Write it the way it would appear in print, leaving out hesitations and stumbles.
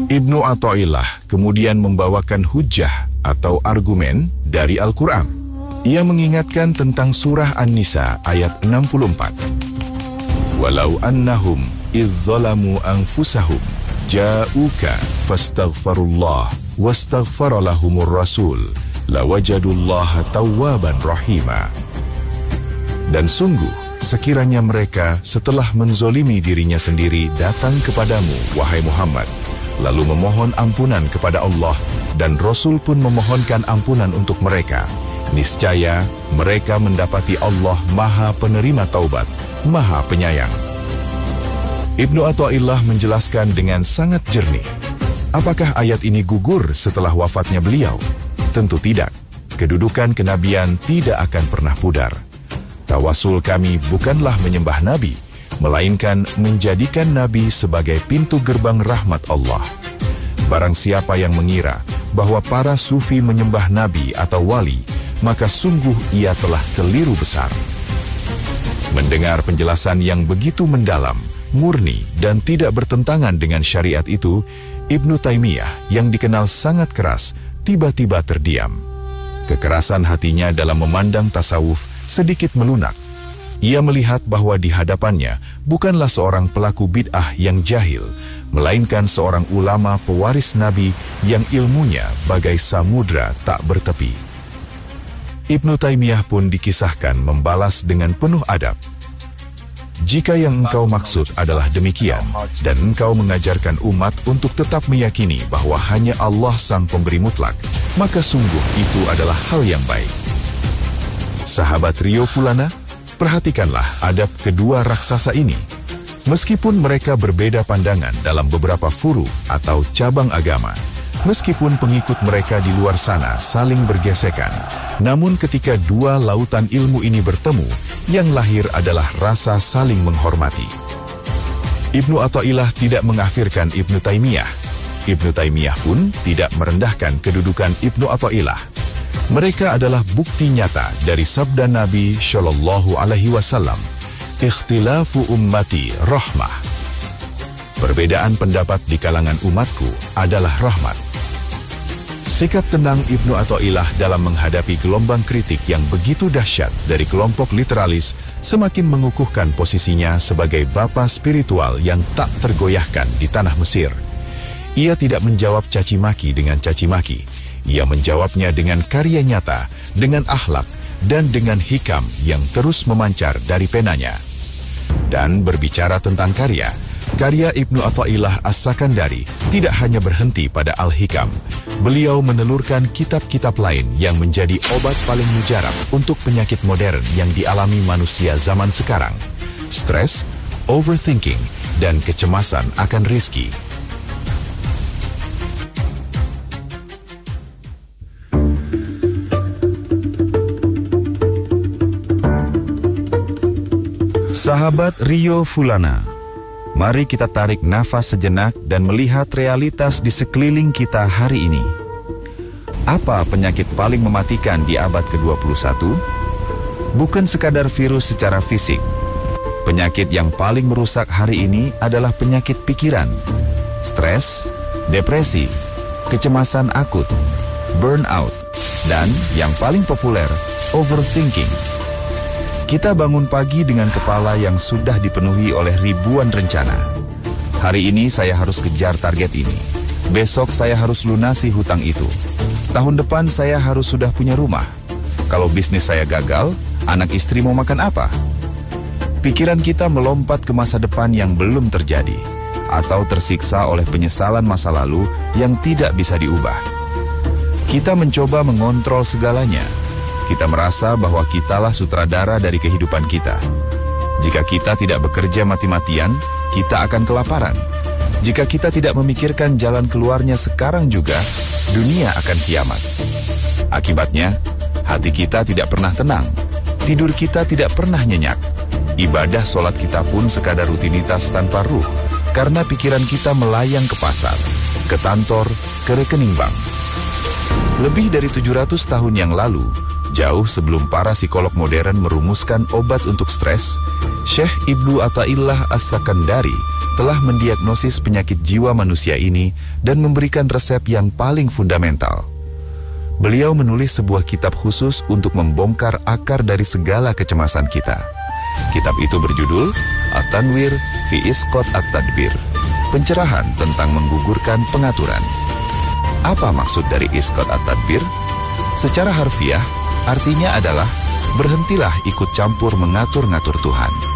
Ibnu Athaillah kemudian membawakan hujjah atau argumen dari Al-Quran. Ia mengingatkan tentang surah An-Nisa ayat 64. Walau annahum idz zalamu anfusahum ja'uka fastaghfirullah wastaghfara lahumur rasul lawajadullaha tawwaban rahima. Dan sungguh, sekiranya mereka setelah menzolimi dirinya sendiri datang kepadamu, wahai Muhammad, lalu memohon ampunan kepada Allah dan Rasul pun memohonkan ampunan untuk mereka, niscaya mereka mendapati Allah Maha Penerima Taubat, Maha Penyayang. Ibnu Athaillah menjelaskan dengan sangat jernih. Apakah ayat ini gugur setelah wafatnya beliau? Tentu tidak. Kedudukan kenabian tidak akan pernah pudar. Tawasul kami bukanlah menyembah Nabi, melainkan menjadikan Nabi sebagai pintu gerbang rahmat Allah. Barang siapa yang mengira bahwa para sufi menyembah Nabi atau wali, maka sungguh ia telah keliru besar. Mendengar penjelasan yang begitu mendalam, murni, dan tidak bertentangan dengan syariat itu, Ibnu Taimiyah yang dikenal sangat keras, tiba-tiba terdiam. Kekerasan hatinya dalam memandang tasawuf sedikit melunak. Ia melihat bahwa di hadapannya bukanlah seorang pelaku bid'ah yang jahil, melainkan seorang ulama pewaris Nabi yang ilmunya bagai samudra tak bertepi. Ibnu Taimiyah pun dikisahkan membalas dengan penuh adab. Jika yang engkau maksud adalah demikian, dan engkau mengajarkan umat untuk tetap meyakini bahwa hanya Allah sang pemberi mutlak, maka sungguh itu adalah hal yang baik. Sahabat Rio Fulana, perhatikanlah adab kedua raksasa ini. Meskipun mereka berbeda pandangan dalam beberapa furu atau cabang agama, meskipun pengikut mereka di luar sana saling bergesekan, namun ketika dua lautan ilmu ini bertemu, yang lahir adalah rasa saling menghormati. Ibnu Athaillah tidak mengakhirkan Ibnu Taimiyah. Ibnu Taimiyah pun tidak merendahkan kedudukan Ibnu Athaillah. Mereka adalah bukti nyata dari sabda Nabi Shallallahu Alaihi Wasallam, "Ikhtilafu ummati rahmah." Perbedaan pendapat di kalangan umatku adalah rahmat. Sikap tenang Ibnu Athaillah dalam menghadapi gelombang kritik yang begitu dahsyat dari kelompok literalis semakin mengukuhkan posisinya sebagai bapa spiritual yang tak tergoyahkan di tanah Mesir. Ia tidak menjawab caci maki dengan caci maki. Ia menjawabnya dengan karya nyata, dengan akhlak, dan dengan hikam yang terus memancar dari penanya. Dan berbicara tentang karya Ibnu Athaillah As-Sakandari tidak hanya berhenti pada Al-Hikam. Beliau menelurkan kitab-kitab lain yang menjadi obat paling mujarab untuk penyakit modern yang dialami manusia zaman sekarang. Stres, overthinking, dan kecemasan akan rezeki. Sahabat Rio Fulana, mari kita tarik nafas sejenak dan melihat realitas di sekeliling kita hari ini. Apa penyakit paling mematikan di abad ke-21? Bukan sekadar virus secara fisik. Penyakit yang paling merusak hari ini adalah penyakit pikiran, stres, depresi, kecemasan akut, burnout, dan yang paling populer, overthinking. Kita bangun pagi dengan kepala yang sudah dipenuhi oleh ribuan rencana. Hari ini saya harus kejar target ini. Besok saya harus lunasi hutang itu. Tahun depan saya harus sudah punya rumah. Kalau bisnis saya gagal, anak istri mau makan apa? Pikiran kita melompat ke masa depan yang belum terjadi, atau tersiksa oleh penyesalan masa lalu yang tidak bisa diubah. Kita mencoba mengontrol segalanya. Kita merasa bahwa kitalah sutradara dari kehidupan kita. Jika kita tidak bekerja mati-matian, kita akan kelaparan. Jika kita tidak memikirkan jalan keluarnya sekarang juga, dunia akan kiamat. Akibatnya, hati kita tidak pernah tenang. Tidur kita tidak pernah nyenyak. Ibadah sholat kita pun sekadar rutinitas tanpa ruh, karena pikiran kita melayang ke pasar, ke kantor, ke rekening bank. Lebih dari 700 tahun yang lalu, jauh sebelum para psikolog modern merumuskan obat untuk stres, Syekh Ibnu Athaillah As-Sakandari telah mendiagnosis penyakit jiwa manusia ini dan memberikan resep yang paling fundamental. Beliau menulis sebuah kitab khusus untuk membongkar akar dari segala kecemasan kita. Kitab itu berjudul At-Tanwir fi Isqat At-Tadbir, pencerahan tentang menggugurkan pengaturan. Apa maksud dari Isqat At-Tadbir? Secara harfiah, artinya adalah berhentilah ikut campur mengatur-ngatur Tuhan.